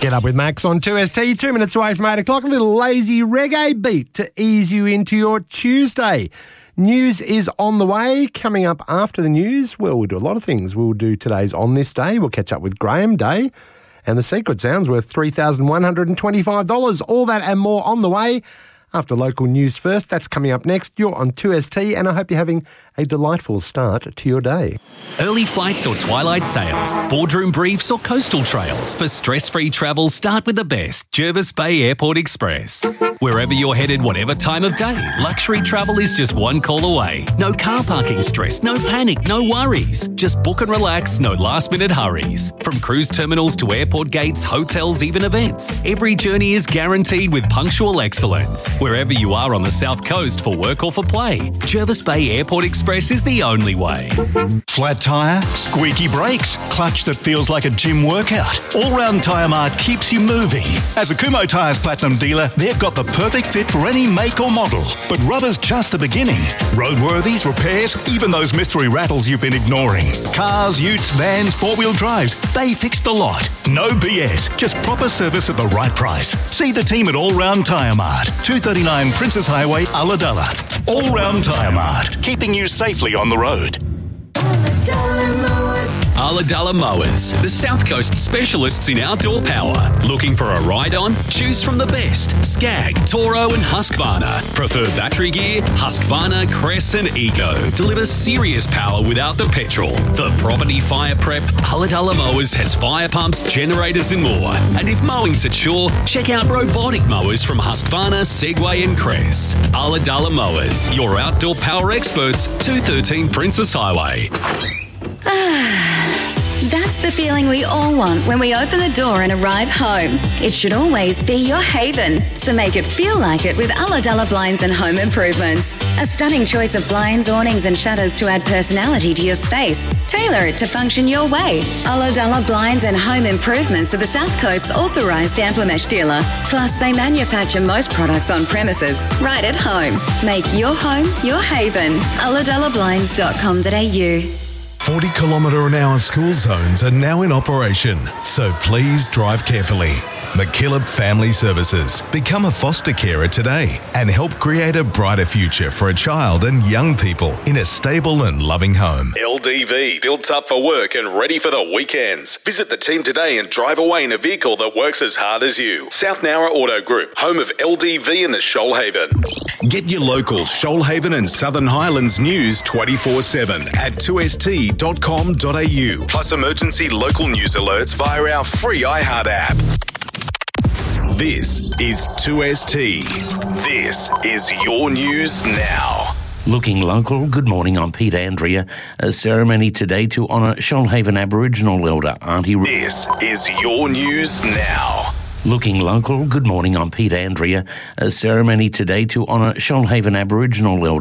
Get Up with Max on 2ST, 2 minutes away from 8 o'clock. A little lazy reggae beat to ease you into your Tuesday. News is on the way. Coming up after the news, well, we'll do a lot of things. We'll do today's On This Day. We'll catch up with Graham Day. And the secret sound's worth $3,125. All that and more on the way. After local news first, that's coming up next. You're on 2ST, and I hope you're having a delightful start to your day. Early flights or twilight sails, boardroom briefs or coastal trails. For stress-free travel, start with the best, Jervis Bay Airport Express. Wherever you're headed, whatever time of day, luxury travel is just one call away. No car parking stress, no panic, no worries. Just book and relax, no last-minute hurries. From cruise terminals to airport gates, hotels, even events, every journey is guaranteed with punctual excellence. Wherever you are on the South Coast for work or for play, Jervis Bay Airport Express is the only way. Flat tyre, squeaky brakes, clutch that feels like a gym workout. All-Round Tyre Mart keeps you moving. As a Kumho Tyres Platinum dealer, they've got the perfect fit for any make or model. But rubber's just the beginning. Roadworthies, repairs, even those mystery rattles you've been ignoring. Cars, utes, vans, four-wheel drives, they fix the lot. No BS, just proper service at the right price. See the team at All-Round Tyre Mart, 239 Princess Highway, Ulladulla. All-Round Tyre Mart, keeping you safely on the road. Ulladulla Mowers, the South Coast specialists in outdoor power. Looking for a ride on? Choose from the best. Skag, Toro and Husqvarna. Prefer battery gear? Husqvarna, Cress and Eco. Deliver serious power without the petrol. For property fire prep, Ulladulla Mowers has fire pumps, generators and more. And if mowing's a chore, check out robotic mowers from Husqvarna, Segway and Cress. Ulladulla Mowers, your outdoor power experts, 213 Princess Highway. That's the feeling we all want when we open the door and arrive home. It should always be your haven, so make it feel like it with Ulladulla Blinds and Home Improvements. A stunning choice of blinds, awnings and shutters to add personality to your space. Tailor it to function your way. Ulladulla Blinds and Home Improvements are the South Coast's authorised Amplimesh dealer. Plus, they manufacture most products on premises, right at home. Make your home your haven. ulladullablinds.com.au. 40km/h school zones are now in operation, so please drive carefully. McKillop Family Services. Become a foster carer today and help create a brighter future for a child and young people in a stable and loving home. LDV, built up for work and ready for the weekends. Visit the team today and drive away in a vehicle that works as hard as you. South Nowra Auto Group, home of LDV in the Shoalhaven. Get your local Shoalhaven and Southern Highlands news 24/7 at 2st.com.au. Plus emergency local news alerts via our free iHeart app. This is 2ST. This is your news now. Looking local, good morning, I'm Peter Andrea. A ceremony today to honour Shoalhaven Aboriginal elder Auntie... This is your news now. Looking local, good morning, I'm Peter Andrea. A ceremony today to honour Shoalhaven Aboriginal elder